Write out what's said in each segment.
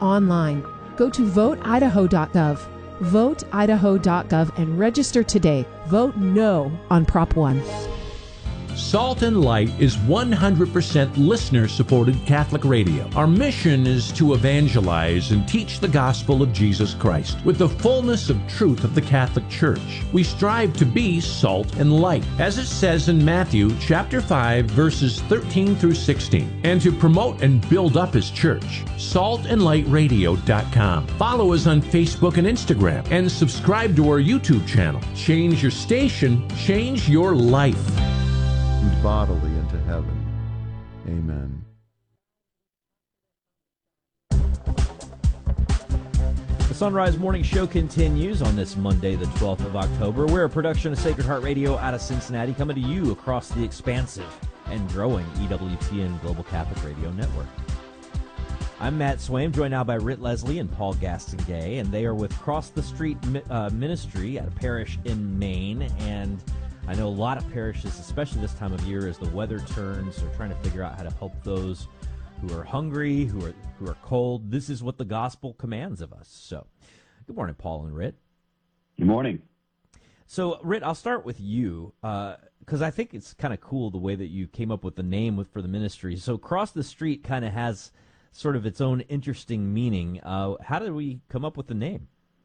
online. Go to voteidaho.gov. Voteidaho.gov and register today. Vote no on Prop 1. Salt and Light is 100% listener-supported Catholic radio. Our mission is to evangelize and teach the gospel of Jesus Christ with the fullness of truth of the Catholic Church. We strive to be salt and light, as it says in Matthew chapter 5, verses 13 through 16, and to promote and build up His church. saltandlightradio.com. Follow us on Facebook and Instagram, and subscribe to our YouTube channel. Change your station, change your life. Bodily into heaven. Amen. The Sunrise Morning Show continues on this Monday, the 12th of October. We're a production of Sacred Heart Radio out of Cincinnati, coming to you across the expansive and growing EWTN Global Catholic Radio Network. I'm Matt Swaim, joined now by Rit Leslie and Paul Gastengay, and they are with Cross the Street Ministry at a parish in Maine. And I know a lot of parishes, especially this time of year as the weather turns, are trying to figure out how to help those who are hungry, who are cold. This is what the gospel commands of us. So, good morning, Paul and Rit. Good morning. So, Rit, I'll start with you, because I think it's kind of cool the way that you came up with the name for the ministry. So, Cross the Street kind of has sort of its own interesting meaning. How did we come up with the name?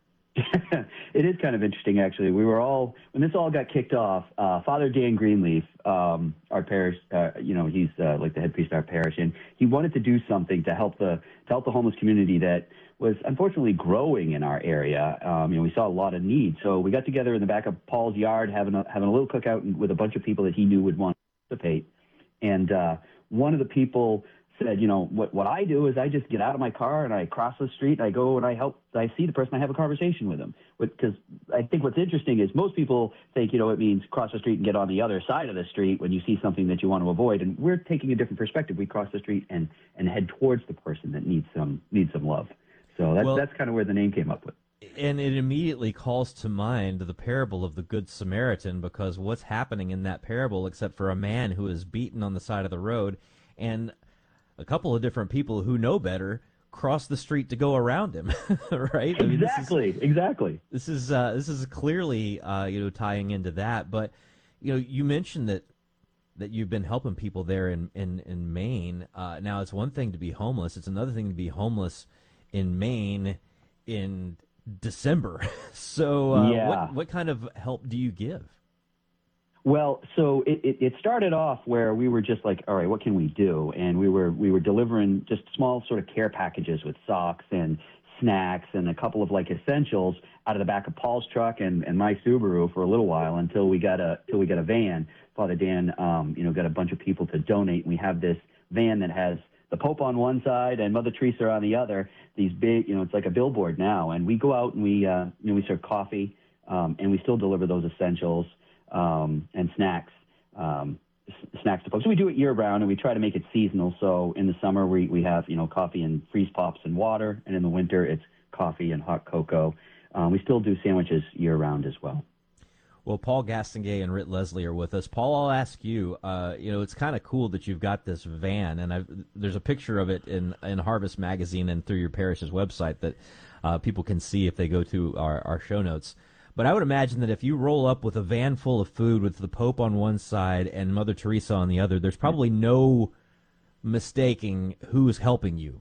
It is kind of interesting, actually. We were all, when this all got kicked off, Father Dan Greenleaf, our parish, he's like the head priest of our parish, and he wanted to do something to help the homeless community that was unfortunately growing in our area. We saw a lot of need, so we got together in the back of Paul's yard, having a little cookout with a bunch of people that he knew would want to participate. And one of the people said, what I do is I just get out of my car and I cross the street, I go and I see the person, I have a conversation with them. Because I think what's interesting is most people think, it means cross the street and get on the other side of the street when you see something that you want to avoid. And we're taking a different perspective. We cross the street and head towards the person that needs some love. So that's kind of where the name came up with. And it immediately calls to mind the parable of the Good Samaritan, because what's happening in that parable, except for a man who is beaten on the side of the road and a couple of different people who know better cross the street to go around him, right? Exactly. This is clearly tying into that. But you mentioned that you've been helping people there in Maine. Now it's one thing to be homeless; it's another thing to be homeless in Maine in December. So what kind of help do you give? Well, so it started off where we were just like, all right, what can we do? And we were delivering just small sort of care packages with socks and snacks and a couple of like essentials out of the back of Paul's truck and my Subaru for a little while until we got a van. Father Dan, got a bunch of people to donate. And we have this van that has the Pope on one side and Mother Teresa on the other. These big, it's like a billboard now. And we go out and we serve coffee, and we still deliver those essentials. And snacks to folks. So we do it year round, and we try to make it seasonal. So in the summer, we have, coffee and freeze pops and water. And in the winter, it's coffee and hot cocoa. We still do sandwiches year round as well. Well, Paul Gastengay and Rit Leslie are with us. Paul, I'll ask you, it's kind of cool that you've got this van, and there's a picture of it in Harvest Magazine and through your parish's website that people can see if they go to our show notes. But I would imagine that if you roll up with a van full of food with the Pope on one side and Mother Teresa on the other, there's probably no mistaking who's helping you.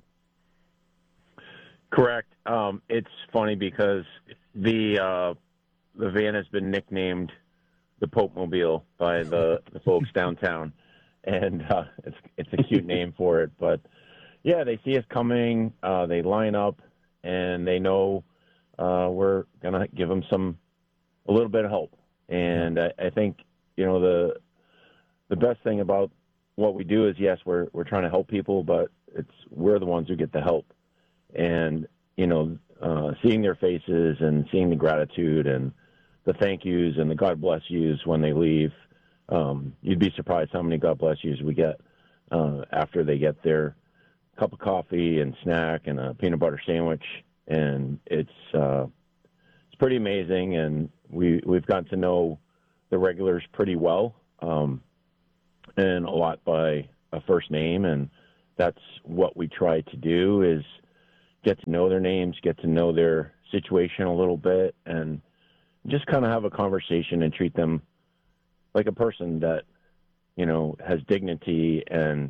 Correct. It's funny because the van has been nicknamed the Pope Mobile by the folks downtown, and it's a cute name for it. But yeah, they see us coming, they line up, and they know we're gonna give them a little bit of help. And I think, the best thing about what we do is, yes, we're trying to help people, but we're the ones who get the help. And, seeing their faces and seeing the gratitude and the thank yous and the God bless yous when they leave, you'd be surprised how many God bless yous we get after they get their cup of coffee and snack and a peanut butter sandwich. And it's pretty amazing, and we've gotten to know the regulars pretty well, and a lot by a first name, and that's what we try to do, is get to know their names, get to know their situation a little bit, and just kind of have a conversation and treat them like a person that, has dignity and,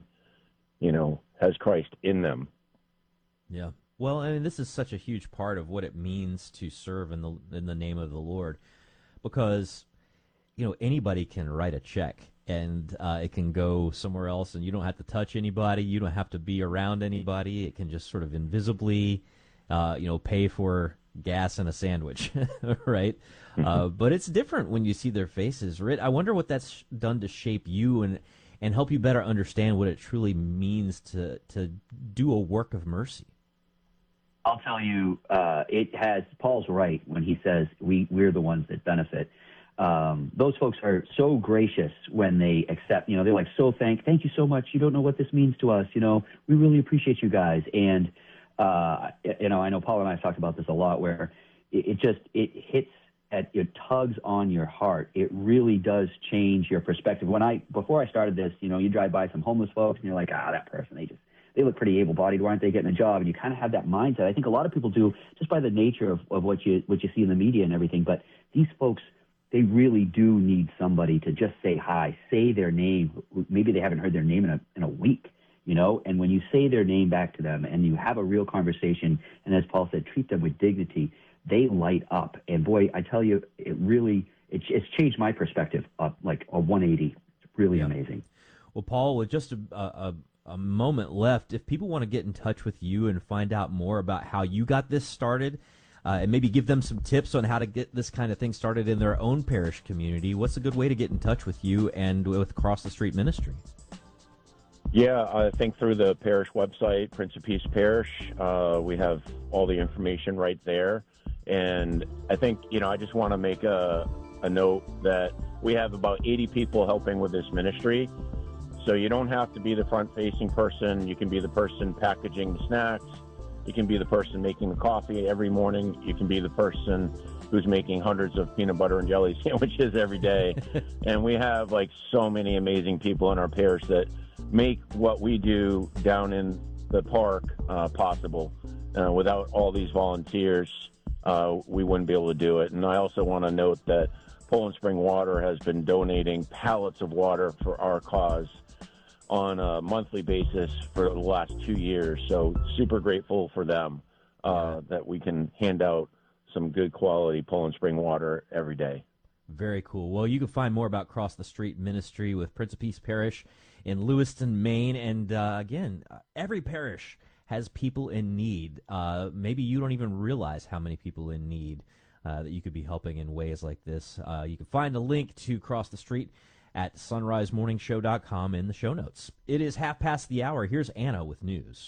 has Christ in them. Yeah. Well, I mean, this is such a huge part of what it means to serve in the name of the Lord, because, anybody can write a check and it can go somewhere else, and you don't have to touch anybody. You don't have to be around anybody. It can just sort of invisibly, pay for gas and a sandwich, right? But it's different when you see their faces. I wonder what that's done to shape you and help you better understand what it truly means to do a work of mercy. I'll tell you, Paul's right when he says we're the ones that benefit. Those folks are so gracious when they accept, they're like, thank you so much. You don't know what this means to us. We really appreciate you guys. And, I know Paul and I have talked about this a lot, where it hits it tugs on your heart. It really does change your perspective. Before I started this, you drive by some homeless folks and you're like, that person, they look pretty able-bodied. Why aren't they getting a job? And you kind of have that mindset. I think a lot of people do just by the nature of what you see in the media and everything. But these folks, they really do need somebody to just say hi, say their name. Maybe they haven't heard their name in a week, And when you say their name back to them and you have a real conversation, and as Paul said, treat them with dignity, they light up. And boy, I tell you, it's changed my perspective up like a 180. It's really amazing. Well, Paul, with just a moment left, if people want to get in touch with you and find out more about how you got this started, and maybe give them some tips on how to get this kind of thing started in their own parish community, what's a good way to get in touch with you and with Across the Street Ministry? Yeah, I think through the parish website, Prince of Peace Parish, we have all the information right there. And I think, I just want to make a note that we have about 80 people helping with this ministry. So you don't have to be the front-facing person. You can be the person packaging the snacks. You can be the person making the coffee every morning. You can be the person who's making hundreds of peanut butter and jelly sandwiches every day. And we have so many amazing people in our parish that make what we do down in the park possible. Without all these volunteers, we wouldn't be able to do it. And I also want to note that Poland Spring Water has been donating pallets of water for our cause on a monthly basis for the last 2 years. So super grateful for them that we can hand out some good quality Poland Spring water every day. Very cool. Well, you can find more about Cross the Street Ministry with Prince of Peace Parish in Lewiston, Maine. And again, every parish has people in need. Maybe you don't even realize how many people in need that you could be helping in ways like this. You can find a link to Cross the Street at sunrisemorningshow.com in the show notes. It is 1:30. Here's Anna with news.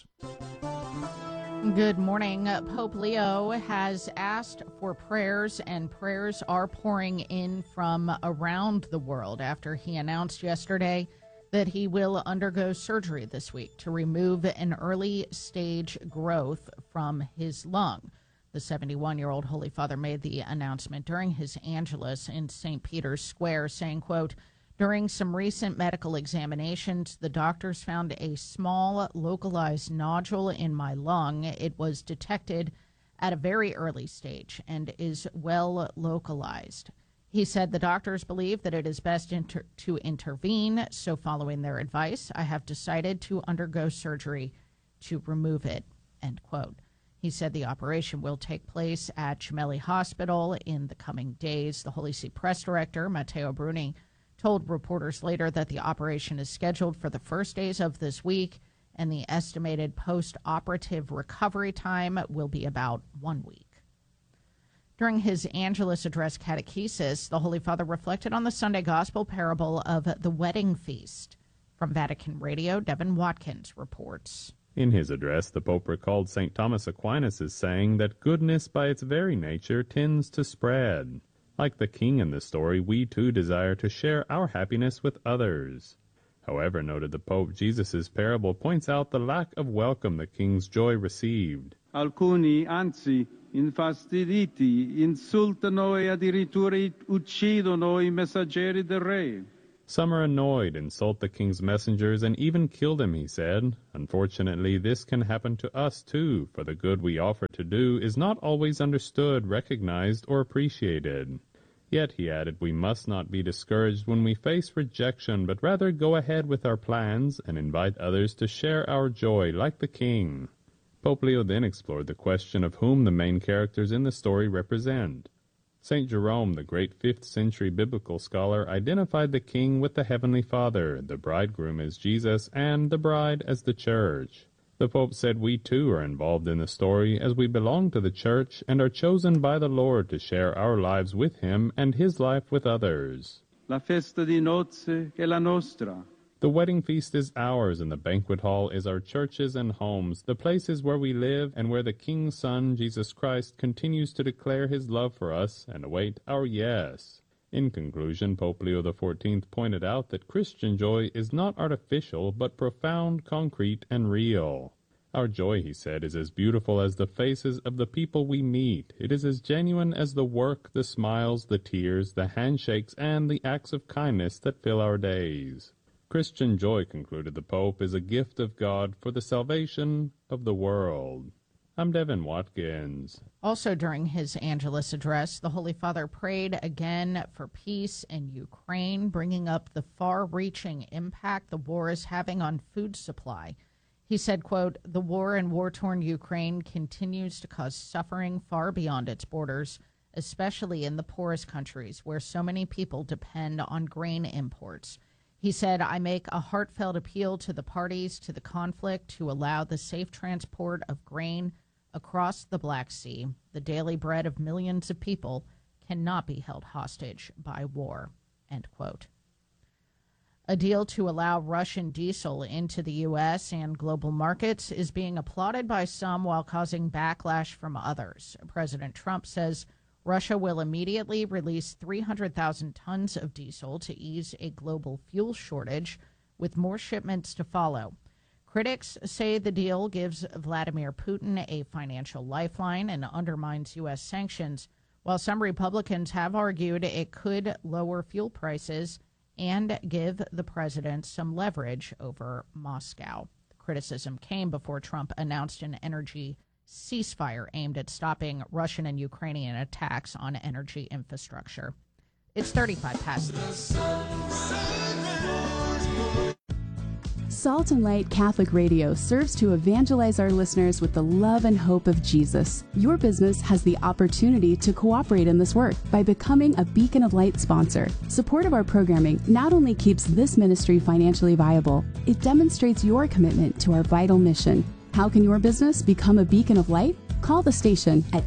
Good morning. Pope Leo has asked for prayers, and prayers are pouring in from around the world after he announced yesterday that he will undergo surgery this week to remove an early-stage growth from his lung. The 71-year-old Holy Father made the announcement during his Angelus in St. Peter's Square, saying, quote, "During some recent medical examinations, the doctors found a small localized nodule in my lung. It was detected at a very early stage and is well localized." He said the doctors believe that it is best to intervene, so following their advice, I have decided to undergo surgery to remove it, end quote. He said the operation will take place at Gemelli Hospital in the coming days. The Holy See Press Director, Matteo Bruni, told reporters later that the operation is scheduled for the first days of this week, and the estimated post-operative recovery time will be about 1 week. During his Angelus Address catechesis, the Holy Father reflected on the Sunday Gospel parable of the wedding feast. From Vatican Radio, Devin Watkins reports. In his address, the Pope recalled St. Thomas Aquinas' saying that goodness by its very nature tends to spread. Like the king in the story, we too desire to share our happiness with others. However, noted the Pope, Jesus' parable points out the lack of welcome the king's joy received. Alcuni, anzi, infastiditi, insultano e addirittura uccidono I messaggeri del re. Some are annoyed, insult the king's messengers, and even kill them, he said. Unfortunately, this can happen to us too, for the good we offer to do is not always understood, recognized, or appreciated. Yet, he added, we must not be discouraged when we face rejection, but rather go ahead with our plans and invite others to share our joy like the king. Pope Leo then explored the question of whom the main characters in the story represent. St. Jerome, the great 5th century biblical scholar, identified the king with the Heavenly Father, the bridegroom as Jesus, and the bride as the church. The Pope said we too are involved in the story as we belong to the church and are chosen by the Lord to share our lives with him and his life with others. La festa di nozze è la nostra. The wedding feast is ours, and the banquet hall is our churches and homes, the places where we live and where the King's Son, Jesus Christ, continues to declare his love for us and await our yes. In conclusion, Pope Leo XIV pointed out that Christian joy is not artificial, but profound, concrete, and real. Our joy, he said, is as beautiful as the faces of the people we meet. It is as genuine as the work, the smiles, the tears, the handshakes, and the acts of kindness that fill our days. Christian joy, concluded the Pope, is a gift of God for the salvation of the world. I'm Devin Watkins. Also during his Angelus address, the Holy Father prayed again for peace in Ukraine, bringing up the far-reaching impact the war is having on food supply. He said, quote, "The war in war-torn Ukraine continues to cause suffering far beyond its borders, especially in the poorest countries where so many people depend on grain imports." He said, "I make a heartfelt appeal to the parties to the conflict to allow the safe transport of grain across the Black Sea. The daily bread of millions of people cannot be held hostage by war," end quote. A deal to allow Russian diesel into the U.S. and global markets is being applauded by some while causing backlash from others. President Trump says Russia will immediately release 300,000 tons of diesel to ease a global fuel shortage, with more shipments to follow. Critics say the deal gives Vladimir Putin a financial lifeline and undermines U.S. sanctions, while some Republicans have argued it could lower fuel prices and give the president some leverage over Moscow. The criticism came before Trump announced an energy ceasefire aimed at stopping Russian and Ukrainian attacks on energy infrastructure. It's 35 past. Salt and Light Catholic Radio serves to evangelize our listeners with the love and hope of Jesus. Your business has the opportunity to cooperate in this work by becoming a Beacon of Light sponsor. Support of our programming not only keeps this ministry financially viable, it demonstrates your commitment to our vital mission. How can your business become a beacon of light? Call the station at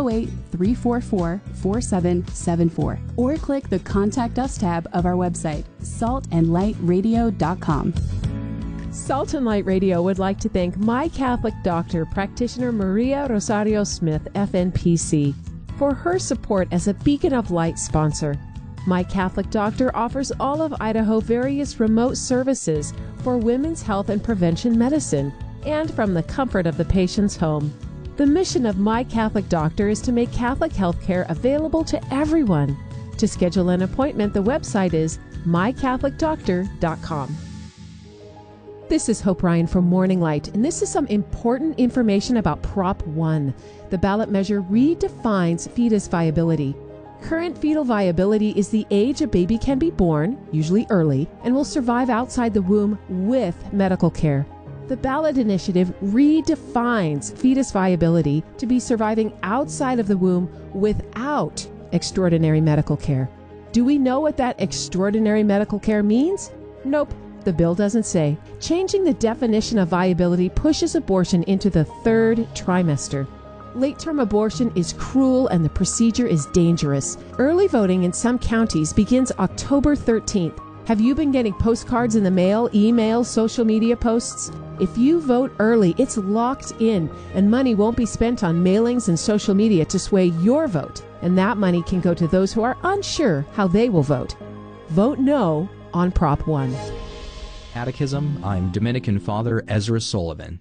208-344-4774 or click the Contact Us tab of our website, saltandlightradio.com. Salt and Light Radio would like to thank My Catholic Doctor, practitioner Maria Rosario Smith, FNPC, for her support as a Beacon of Light sponsor. My Catholic Doctor offers all of Idaho various remote services for women's health and prevention medicine, and from the comfort of the patient's home. The mission of My Catholic Doctor is to make Catholic health care available to everyone. To schedule an appointment, the website is mycatholicdoctor.com. This is Hope Ryan from Morning Light, and this is some important information about Prop 1. The ballot measure redefines fetus viability. Current fetal viability is the age a baby can be born, usually early, and will survive outside the womb with medical care. The ballot initiative redefines fetus viability to be surviving outside of the womb without extraordinary medical care. Do we know what that extraordinary medical care means? Nope, the bill doesn't say. Changing the definition of viability pushes abortion into the third trimester. Late-term abortion is cruel and the procedure is dangerous. Early voting in some counties begins October 13th. Have you been getting postcards in the mail, email, social media posts? If you vote early, it's locked in, and money won't be spent on mailings and social media to sway your vote. And that money can go to those who are unsure how they will vote. Vote no on Prop 1. Catechism, I'm Dominican Father Ezra Sullivan.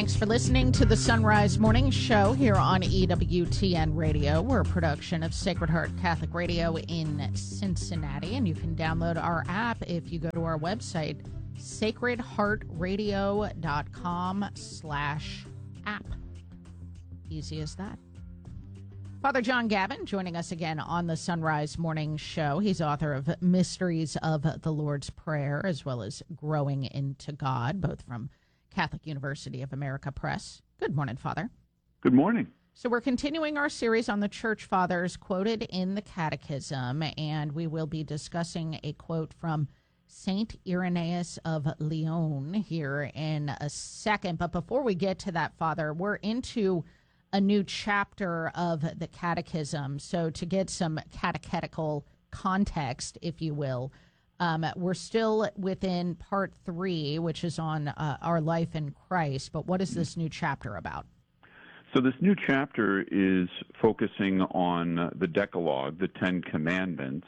Thanks for listening to the Sunrise Morning Show here on EWTN Radio. We're a production of Sacred Heart Catholic Radio in Cincinnati, and you can download our app if you go to our website, sacredheartradio.com/app. Easy as that. Father John Gavin joining us again on the Sunrise Morning Show. He's author of Mysteries of the Lord's Prayer, as well as Growing into God, both from Catholic University of America Press. Good morning, Father. Good morning. So we're continuing our series on the Church Fathers quoted in the Catechism, and we will be discussing a quote from Saint Irenaeus of Lyon here in a second. But before we get to that, Father, we're into a new chapter of the Catechism. So to get some catechetical context, if you will, we're still within part 3, which is on our life in Christ. But what is this new chapter about? So this new chapter is focusing on the Decalogue, the Ten Commandments.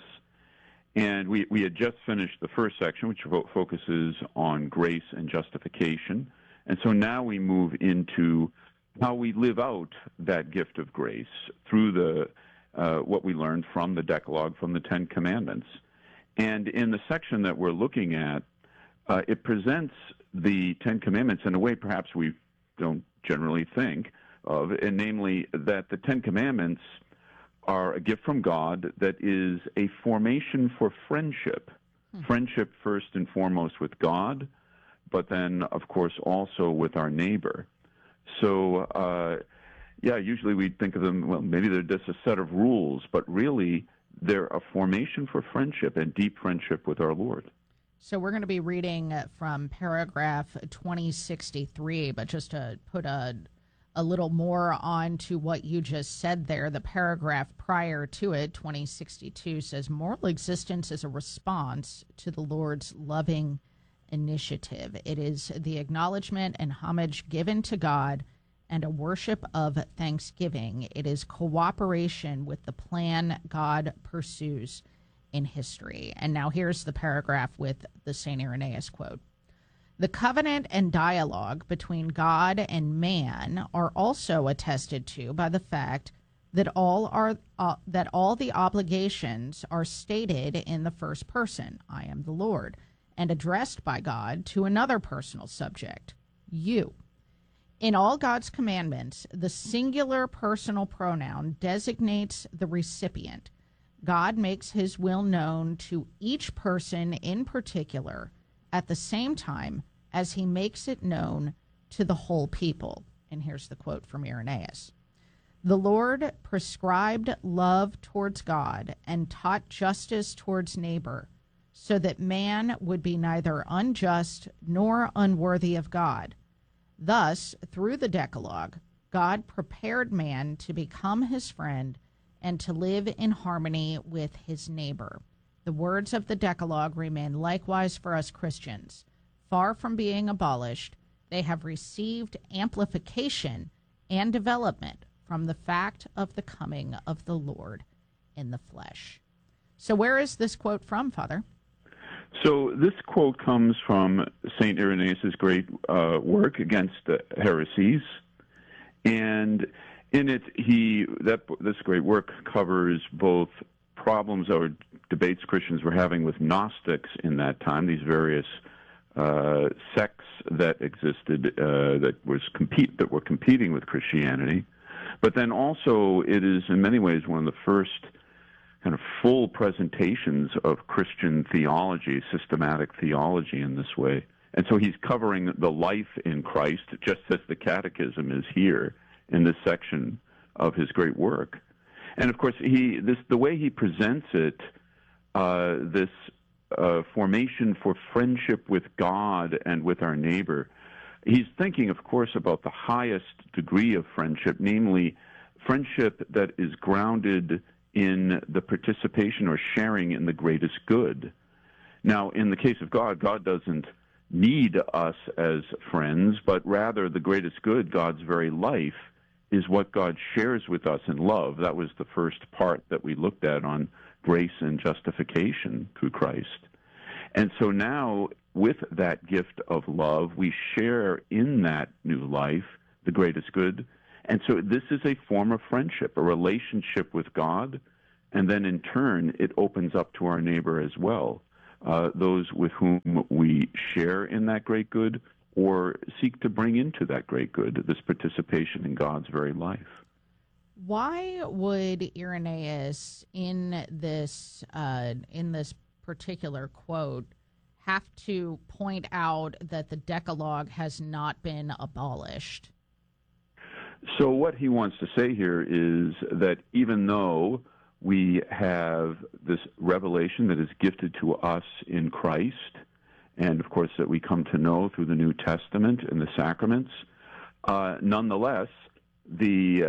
And we had just finished the first section, which focuses on grace and justification. And so now we move into how we live out that gift of grace through the what we learned from the Decalogue, from the Ten Commandments. And in the section that we're looking at, it presents the Ten Commandments in a way perhaps we don't generally think of, and namely that the Ten Commandments are a gift from God that is a formation for friendship. Friendship first and foremost with God, but then, of course, also with our neighbor. So, usually we think of them, well, maybe they're just a set of rules, but really they're a formation for friendship and deep friendship with our Lord. So we're going to be reading from paragraph 2063, but just to put a little more on to what you just said there, the paragraph prior to it, 2062, says, moral existence is a response to the Lord's loving initiative. It is the acknowledgement and homage given to God and a worship of thanksgiving. It is cooperation with the plan God pursues in history. And now here's the paragraph with the St. Irenaeus quote. The covenant and dialogue between God and man are also attested to by the fact that all the obligations are stated in the first person, I am the Lord, and addressed by God to another personal subject, you. In all God's commandments, the singular personal pronoun designates the recipient. God makes his will known to each person in particular at the same time as he makes it known to the whole people. And here's the quote from Irenaeus. The Lord prescribed love towards God and taught justice towards neighbor, so that man would be neither unjust nor unworthy of God. Thus, through the Decalogue, God prepared man to become his friend and to live in harmony with his neighbor. The words of the Decalogue remain likewise for us Christians. Far from being abolished, they have received amplification and development from the fact of the coming of the Lord in the flesh. So where is this quote from, Father? So this quote comes from St. Irenaeus' great work against heresies, and in it this great work covers both problems or debates Christians were having with Gnostics in that time, these various sects that existed that were competing with Christianity, but then also it is in many ways one of the first kind of full presentations of Christian theology, systematic theology in this way. And so he's covering the life in Christ, just as the Catechism is here in this section of his great work. And of course, the way he presents it, this formation for friendship with God and with our neighbor, he's thinking, of course, about the highest degree of friendship, namely friendship that is grounded in the participation or sharing in the greatest good. Now, in the case of God, God doesn't need us as friends, but rather the greatest good, God's very life, is what God shares with us in love. That was the first part that we looked at on grace and justification through Christ. And so now, with that gift of love, we share in that new life the greatest good. And so this is a form of friendship, a relationship with God, and then in turn, it opens up to our neighbor as well, those with whom we share in that great good or seek to bring into that great good, this participation in God's very life. Why would Irenaeus, in this particular quote, have to point out that the Decalogue has not been abolished? So what he wants to say here is that even though we have this revelation that is gifted to us in Christ, and of course that we come to know through the New Testament and the sacraments, nonetheless, the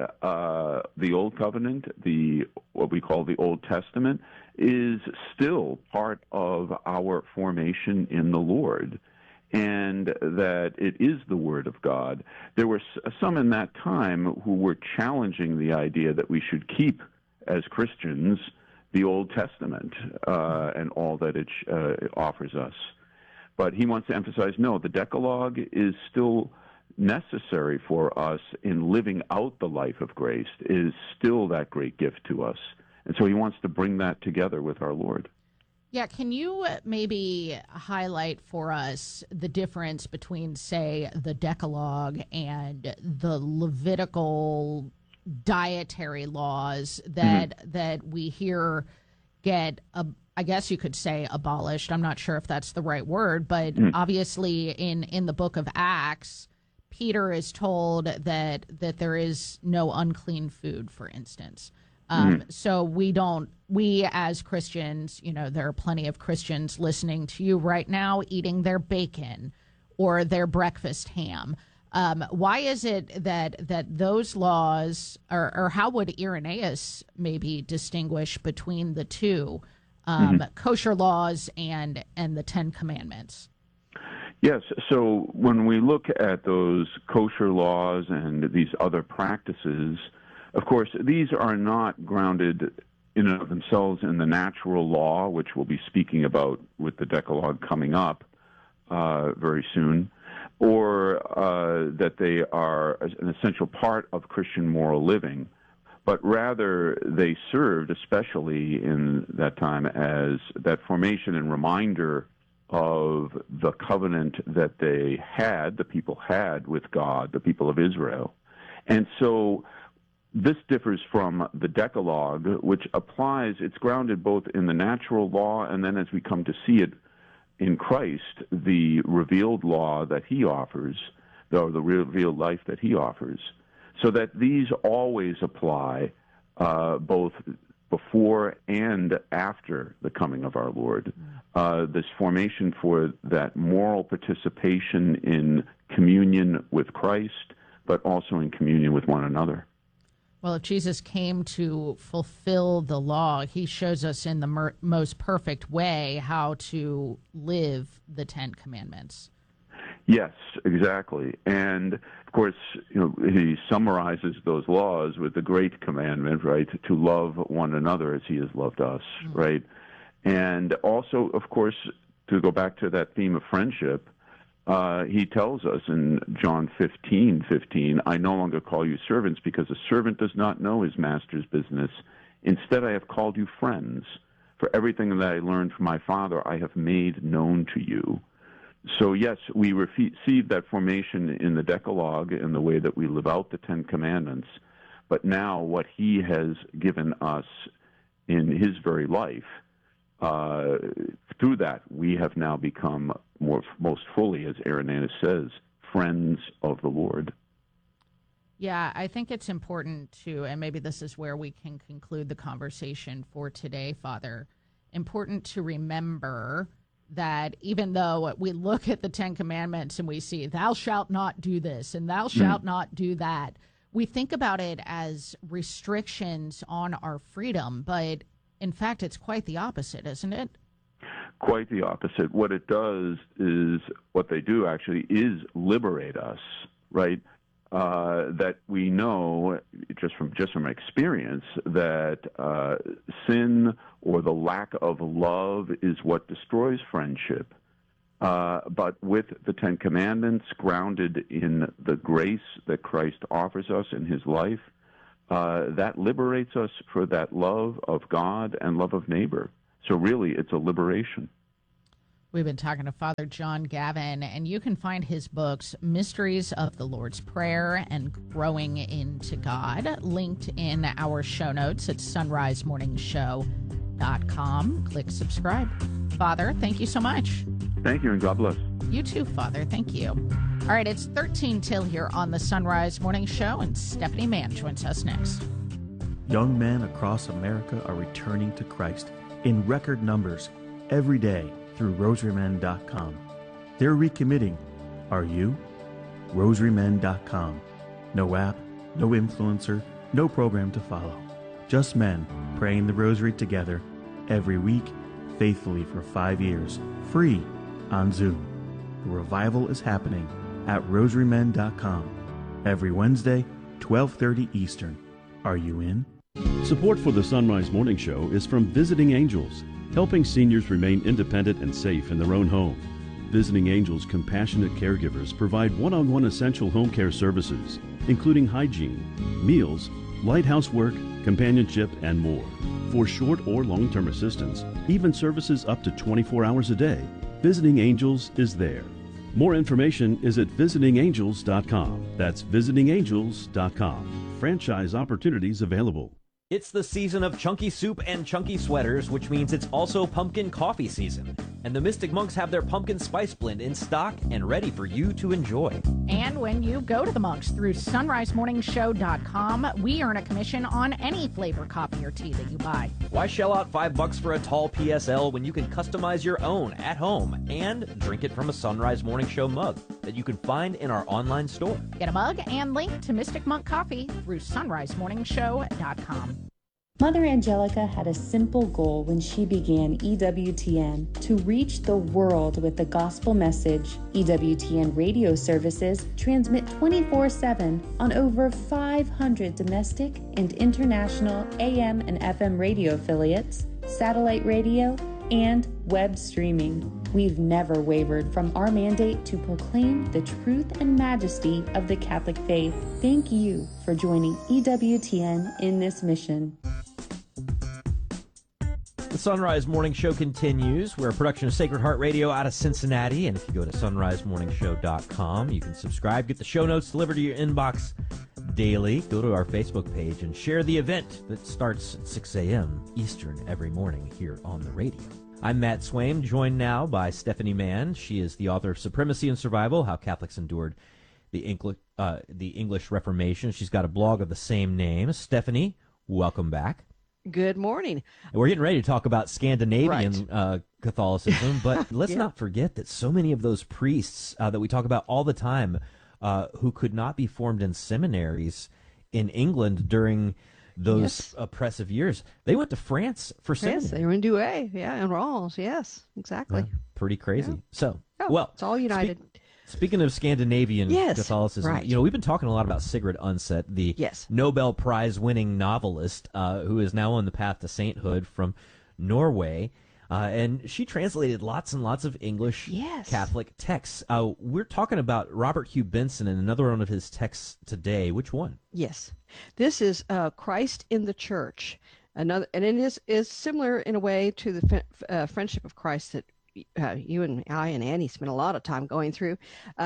Old Covenant, what we call the Old Testament, is still part of our formation in the Lord, and that it is the Word of God. There were some in that time who were challenging the idea that we should keep, as Christians, the Old Testament and all that it offers us. But he wants to emphasize, no, the Decalogue is still necessary for us in living out the life of grace, is still that great gift to us. And so he wants to bring that together with our Lord. Yeah, can you maybe highlight for us the difference between, say, the Decalogue and the Levitical dietary laws that we hear get, I guess you could say, abolished? I'm not sure if that's the right word, but obviously in the book of Acts, Peter is told that there is no unclean food, for instance. So we as Christians, there are plenty of Christians listening to you right now eating their bacon or their breakfast ham. Why is it that those laws, or how would Irenaeus maybe distinguish between the two, kosher laws and the Ten Commandments? Yes, so when we look at those kosher laws and these other practices, of course, these are not grounded in and of themselves in the natural law, which we'll be speaking about with the Decalogue coming up very soon, or that they are an essential part of Christian moral living, but rather they served, especially in that time, as that formation and reminder of the covenant that the people had with God, the people of Israel. And so this differs from the Decalogue, which applies, it's grounded both in the natural law and then as we come to see it in Christ, the revealed law that he offers, or the revealed life that he offers, so that these always apply both before and after the coming of our Lord. This formation for that moral participation in communion with Christ, but also in communion with one another. Well, if Jesus came to fulfill the law, he shows us in the most perfect way how to live the Ten Commandments. Yes, exactly. And, of course, he summarizes those laws with the great commandment, right, to love one another as he has loved us, right? And also, of course, to go back to that theme of friendship, he tells us in John 15:15, I no longer call you servants because a servant does not know his master's business. Instead, I have called you friends. For everything that I learned from my Father, I have made known to you. So, yes, we receive that formation in the Decalogue in the way that we live out the Ten Commandments. But now what he has given us in his very life, through that, we have now become most fully, as Irenaeus says, friends of the Lord. Yeah, I think it's important to, and maybe this is where we can conclude the conversation for today, Father, important to remember that even though we look at the Ten Commandments and we see, thou shalt not do this and thou shalt not do that, we think about it as restrictions on our freedom, but in fact, it's quite the opposite, isn't it? Quite the opposite. What it does is, what they do actually is liberate us, right? that we know just from experience that sin or the lack of love is what destroys friendship. But with the Ten Commandments grounded in the grace that Christ offers us in his life, that liberates us for that love of God and love of neighbor. So really, it's a liberation. We've been talking to Father John Gavin, and you can find his books, Mysteries of the Lord's Prayer and Growing into God, linked in our show notes at sunrisemorningshow.com. Click subscribe. Father, thank you so much. Thank you, and God bless. You too, Father. Thank you. All right, it's 13 till here on the Sunrise Morning Show, and Stephanie Mann joins us next. Young men across America are returning to Christ in record numbers every day through rosarymen.com. They're recommitting. Are you? rosarymen.com. No app, no influencer, no program to follow. Just men praying the rosary together every week, faithfully for 5 years, free on Zoom. The revival is happening at rosarymen.com every Wednesday, 12:30 Eastern. Are you in? Support for the Sunrise Morning Show is from Visiting Angels, helping seniors remain independent and safe in their own home. Visiting Angels compassionate caregivers provide one-on-one essential home care services, including hygiene, meals, light housework, companionship, and more. For short or long-term assistance, even services up to 24 hours a day, Visiting Angels is there. More information is at visitingangels.com. That's visitingangels.com. Franchise opportunities available. It's the season of chunky soup and chunky sweaters, which means it's also pumpkin coffee season. And the Mystic Monks have their pumpkin spice blend in stock and ready for you to enjoy. And when you go to the Monks through sunrisemorningshow.com, we earn a commission on any flavor coffee or tea that you buy. Why shell out $5 for a tall PSL when you can customize your own at home and drink it from a Sunrise Morning Show mug that you can find in our online store? Get a mug and link to Mystic Monk Coffee through sunrisemorningshow.com. Mother Angelica had a simple goal when she began EWTN: to reach the world with the gospel message. EWTN radio services transmit 24/7 on over 500 domestic and international AM and FM radio affiliates, satellite radio, and web streaming. We've never wavered from our mandate to proclaim the truth and majesty of the Catholic faith. Thank you for joining EWTN in this mission. The Sunrise Morning Show continues. We're a production of Sacred Heart Radio out of Cincinnati. And if you go to sunrisemorningshow.com, you can subscribe, get the show notes delivered to your inbox daily. Go to our Facebook page and share the event that starts at 6 a.m. Eastern every morning here on the radio. I'm Matt Swaim, joined now by Stephanie Mann. She is the author of Supremacy and Survival, How Catholics Endured the English Reformation. She's got a blog of the same name. Stephanie, welcome back. Good morning. We're getting ready to talk about Scandinavian Catholicism, but let's not forget that so many of those priests that we talk about all the time who could not be formed in seminaries in England during those oppressive years, they went to France for seminary. They were in Douai, in Reims, yes, exactly. Pretty crazy. Yeah. So, it's all united. Speaking of Scandinavian Catholicism, we've been talking a lot about Sigrid Undset, the Nobel Prize-winning novelist who is now on the path to sainthood from Norway. And she translated lots and lots of English Catholic texts. We're talking about Robert Hugh Benson and another one of his texts today. Which one? Yes. This is Christ in the Church. And it is similar in a way to the Friendship of Christ that you and I and Annie spent a lot of time going through,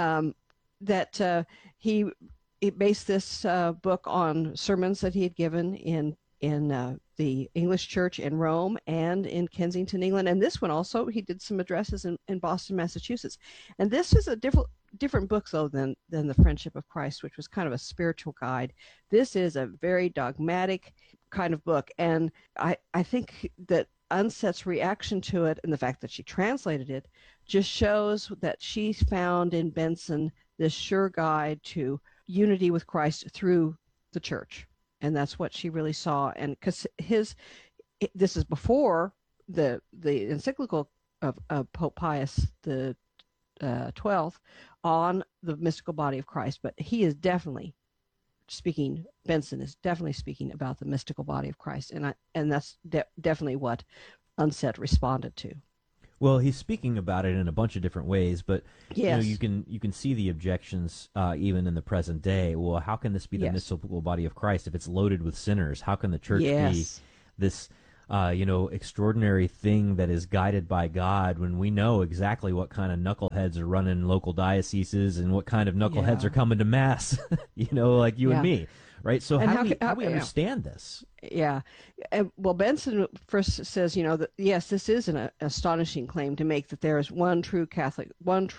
he based this book on sermons that he had given in the English Church in Rome and in Kensington, England. And this one also, he did some addresses in Boston, Massachusetts. And this is a different book, though, than the Friendship of Christ, which was kind of a spiritual guide. This is a very dogmatic kind of book. And I think that Undset's reaction to it and the fact that she translated it just shows that she found in Benson this sure guide to unity with Christ through the church. And that's what she really saw. And because this is before the encyclical of Pope Pius the 12th on the mystical body of Christ. But he is definitely speaking, Benson is definitely speaking about the mystical body of Christ. And that's definitely what Unset responded to. Well, he's speaking about it in a bunch of different ways, but yes. you can see the objections even in the present day. Well, how can this be the yes. mystical body of Christ if it's loaded with sinners? How can the church yes. be this extraordinary thing that is guided by God when we know exactly what kind of knuckleheads are running local dioceses and what kind of knuckleheads are coming to Mass, like you and me, right? So how do we understand this? Yeah. Well, Benson first says, that yes, this is an astonishing claim to make, that there is one true Catholic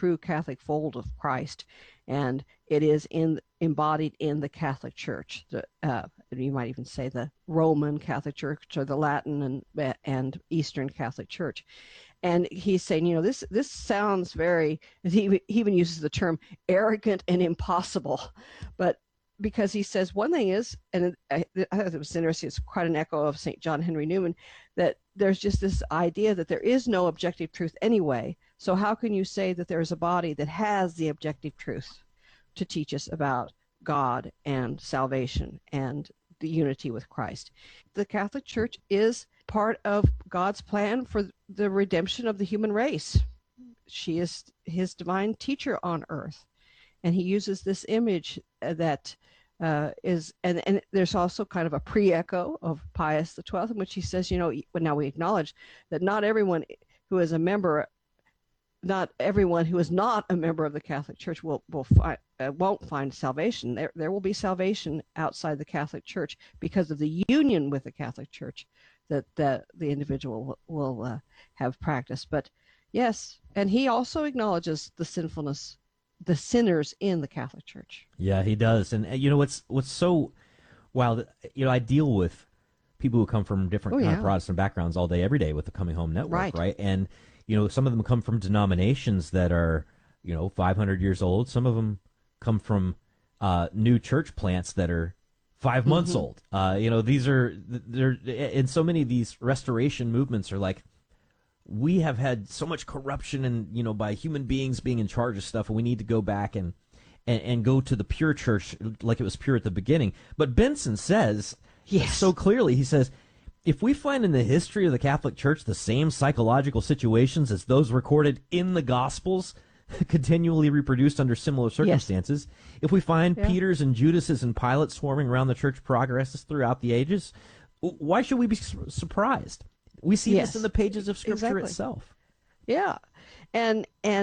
fold of Christ, and it is embodied in the Catholic Church. You might even say the Roman Catholic Church or the Latin and Eastern Catholic Church. And he's saying, this sounds very, he even uses the term arrogant and impossible, but because he says one thing is, and I thought it was interesting, it's quite an echo of St. John Henry Newman, that there's just this idea that there is no objective truth anyway. So how can you say that there's a body that has the objective truth to teach us about God and salvation and the unity with Christ? The Catholic Church is part of God's plan for the redemption of the human race. She is his divine teacher on earth. And he uses this image that is, and there's also kind of a pre-echo of Pius XII, in which he says, now we acknowledge that not everyone who is a member, not everyone who is not a member of the Catholic Church won't find salvation. There will be salvation outside the Catholic Church because of the union with the Catholic Church that the individual will have practiced. But yes, and he also acknowledges the sinfulness, the sinners in the Catholic Church. Yeah, he does. And what's so wild, I deal with people who come from different kind of Protestant backgrounds all day, every day with the Coming Home Network, right? And, some of them come from denominations that are, 500 years old. Some of them come from new church plants that are 5 months old. And so many of these restoration movements are like, we have had so much corruption and, by human beings being in charge of stuff, and we need to go back and go to the pure church like it was pure at the beginning. But Benson says so clearly, he says, if we find in the history of the Catholic Church the same psychological situations as those recorded in the Gospels, continually reproduced under similar circumstances, if we find Peters and Judases and Pilates swarming around the church progresses throughout the ages, why should we be surprised? We see this in the pages of Scripture itself. Yeah, and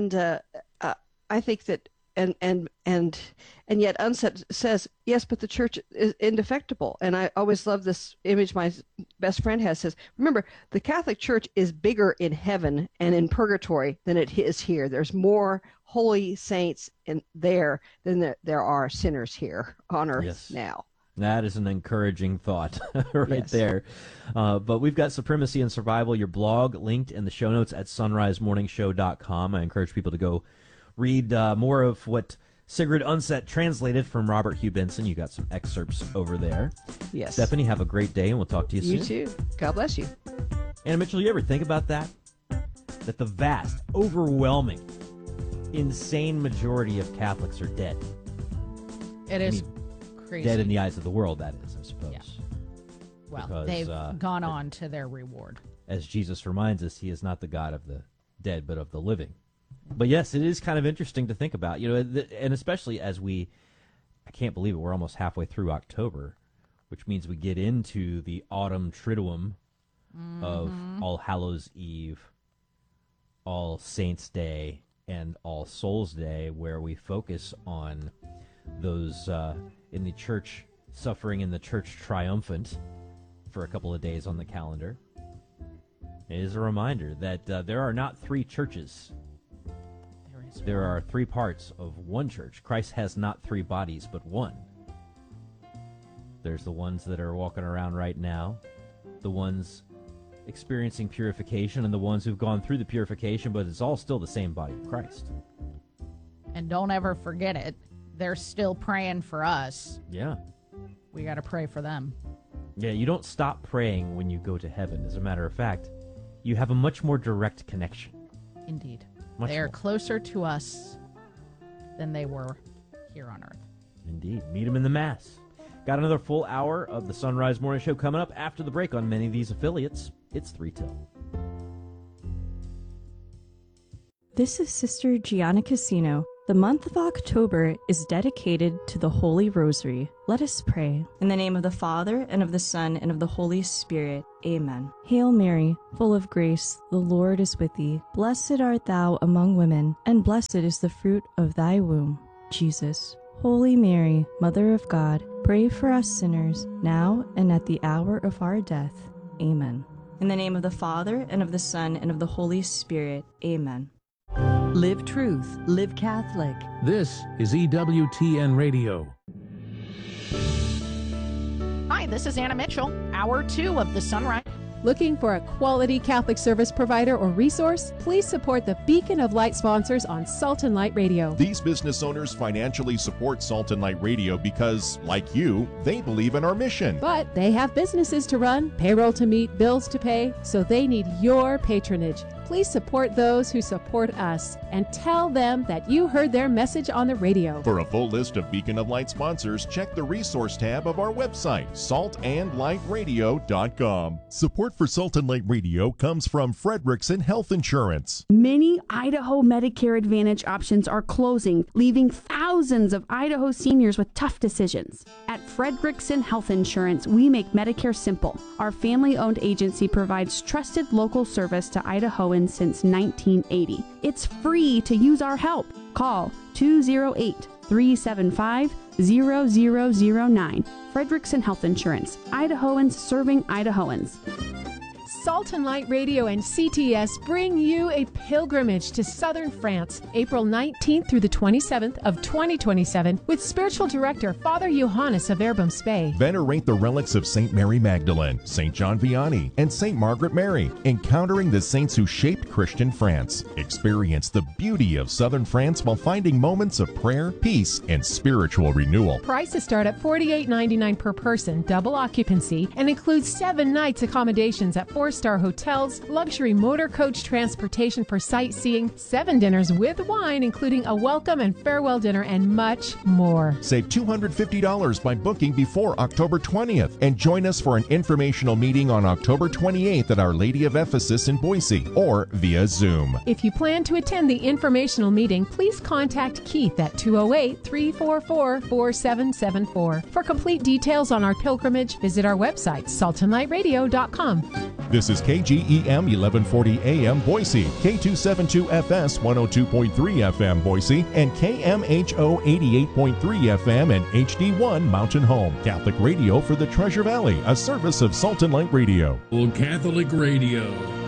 I think that and yet Unset says yes, but the church is indefectible. And I always love this image my best friend has. Says, remember, the Catholic Church is bigger in heaven and in purgatory than it is here. There's more holy saints in there than there are sinners here on earth now. That is an encouraging thought right there. But we've got Supremacy and Survival, your blog, linked in the show notes at sunrisemorningshow.com. I encourage people to go read more of what Sigrid Undset translated from Robert Hugh Benson. You got some excerpts over there. Yes. Stephanie, have a great day, and we'll talk to you soon. You too. God bless you. Anna Mitchell, you ever think about that? That the vast, overwhelming, insane majority of Catholics are dead. It is crazy. Dead in the eyes of the world, that is, I suppose. Yeah. Well, because, they've gone on to their reward. As Jesus reminds us, he is not the God of the dead, but of the living. But yes, it is kind of interesting to think about, and especially as I can't believe it, we're almost halfway through October, which means we get into the autumn triduum of All Hallows Eve, All Saints Day, and All Souls Day, where we focus on those in the church suffering and the church triumphant for a couple of days on the calendar. It is a reminder that there are not three churches. There are three parts of one church. Christ has not three bodies, but one. There's the ones that are walking around right now, the ones experiencing purification, and the ones who've gone through the purification, but it's all still the same body of Christ. And don't ever forget it. They're still praying for us. Yeah. We got to pray for them. Yeah, you don't stop praying when you go to heaven. As a matter of fact, you have a much more direct connection. Indeed. They are closer to us than they were here on Earth. Indeed. Meet them in the Mass. Got another full hour of the Sunrise Morning Show coming up after the break on many of these affiliates. It's 3 till. This is Sister Gianna Casino. The month of October is dedicated to the Holy Rosary. Let us pray. In the name of the Father, and of the Son, and of the Holy Spirit. Amen. Hail Mary, full of grace, the Lord is with thee. Blessed art thou among women, and blessed is the fruit of thy womb, Jesus. Holy Mary, Mother of God, pray for us sinners, now and at the hour of our death. Amen. In the name of the Father, and of the Son, and of the Holy Spirit. Amen. Live truth. Live Catholic. This is EWTN Radio. Hi, this is Anna Mitchell, Hour 2 of the Sunrise. Looking for a quality Catholic service provider or resource? Please support the Beacon of Light sponsors on Salt and Light Radio. These business owners financially support Salt and Light Radio because, like you, they believe in our mission. But they have businesses to run, payroll to meet, bills to pay, so they need your patronage. Please support those who support us and tell them that you heard their message on the radio. For a full list of Beacon of Light sponsors, check the resource tab of our website, saltandlightradio.com. Support for Salt and Light Radio comes from Fredrickson Health Insurance. Many Idaho Medicare Advantage options are closing, leaving thousands of Idaho seniors with tough decisions. At Fredrickson Health Insurance, we make Medicare simple. Our family-owned agency provides trusted local service to Idahoans since 1980. It's free to use our help. Call 208-375-0009. Fredrickson Health Insurance. Idahoans serving Idahoans. Salt and Light Radio and CTS bring you a pilgrimage to southern France, April 19th through the 27th of 2027, with spiritual director Father Johannes of Verbum Spey. Venerate the relics of St. Mary Magdalene, St. John Vianney, and St. Margaret Mary, encountering the saints who shaped Christian France. Experience the beauty of southern France while finding moments of prayer, peace, and spiritual renewal. Prices start at $48.99 per person, double occupancy, and includes 7 nights accommodations at 4-star hotels, luxury motor coach transportation for sightseeing, 7 dinners with wine, including a welcome and farewell dinner, and much more. Save $250 by booking before October 20th and join us for an informational meeting on October 28th at Our Lady of Ephesus in Boise or via Zoom. If you plan to attend the informational meeting, please contact Keith at 208-344-4774. For complete details on our pilgrimage, visit our website, saltandlightradio.com. This is KGEM 1140 AM Boise, K272FS 102.3 FM Boise, and KMHO 88.3 FM and HD1 Mountain Home. Catholic Radio for the Treasure Valley, a service of Salt and Light Radio. Catholic Radio.